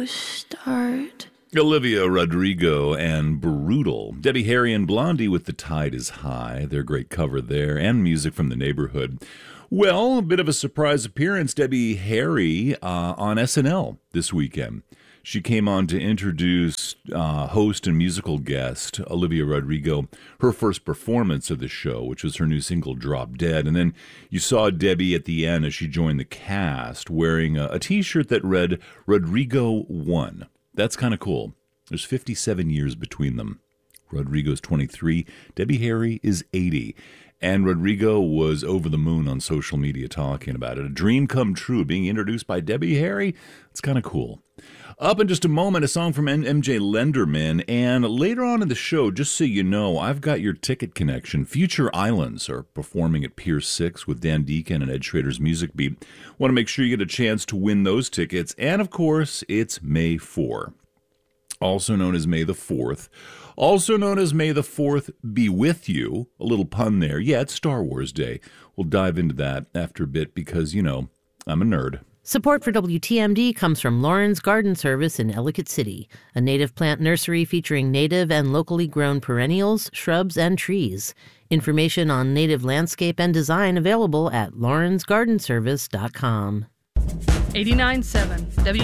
start. Olivia Rodrigo and Brutal. Debbie Harry and Blondie with The Tide is High. Their great cover there, and music from the neighborhood. Well, a bit of a surprise appearance, Debbie Harry on SNL this weekend. She came on to introduce host and musical guest Olivia Rodrigo, her first performance of the show, which was her new single, Drop Dead. And then you saw Debbie at the end as she joined the cast wearing a T-shirt that read, Rodrigo Won. That's kind of cool. There's 57 years between them. Rodrigo's 23, Debbie Harry is 80. And Rodrigo was over the moon on social media talking about it. A dream come true, being introduced by Debbie Harry. It's kind of cool. Up in just a moment, a song from MJ Lenderman. And later on in the show, just so you know, I've got your ticket connection. Future Islands are performing at Pier 6 with Dan Deacon and Ed Schrader's Music Beat. Want to make sure you get a chance to win those tickets. And, of course, it's May 4, also known as May the 4th. Also known as May the 4th be with you. A little pun there. Yeah, it's Star Wars Day. We'll dive into that after a bit because, you know, I'm a nerd. Support for WTMD comes from Lauren's Garden Service in Ellicott City, a native plant nursery featuring native and locally grown perennials, shrubs, and trees. Information on native landscape and design available at laurensgardenservice.com. 89.7